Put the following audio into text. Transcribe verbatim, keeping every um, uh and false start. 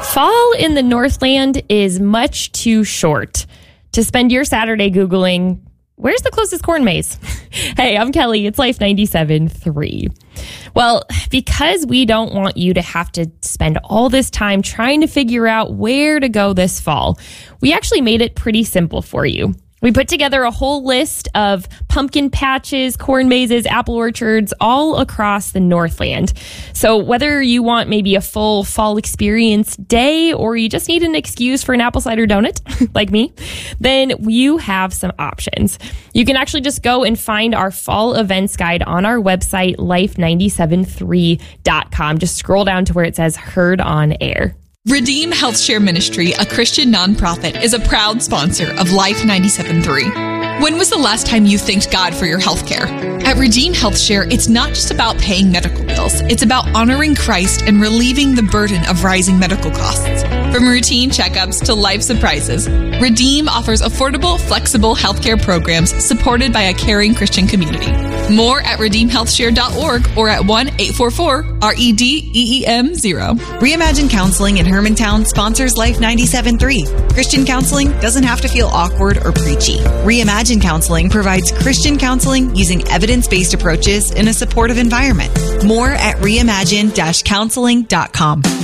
Fall in the Northland is much too short to spend your Saturday Googling, where's the closest corn maze? Hey, I'm Kelly. It's Life ninety-seven point three. Well, because we don't want you to have to spend all this time trying to figure out where to go this fall, we actually made it pretty simple for you. We put together a whole list of pumpkin patches, corn mazes, apple orchards all across the Northland. So whether you want maybe a full fall experience day or you just need an excuse for an apple cider donut, like me, then you have some options. You can actually just go and find our fall events guide on our website, life ninety-seven three dot com. Just scroll down to where it says Heard on Air. Redeem Health Share Ministry, a Christian nonprofit, is a proud sponsor of Life ninety-seven point three. When was the last time you thanked God for your health care? At Redeem Health Share, it's not just about paying medical bills. It's about honoring Christ and relieving the burden of rising medical costs. From routine checkups to life surprises, Redeem offers affordable, flexible healthcare programs supported by a caring Christian community. More at redeem health share dot org or at one eight four four R E D E E M zero. Reimagine Counseling in Hermantown sponsors Life ninety-seven point three. Christian counseling doesn't have to feel awkward or preachy. Reimagine Counseling provides Christian counseling using evidence-based approaches in a supportive environment. More at reimagine dash counseling dot com.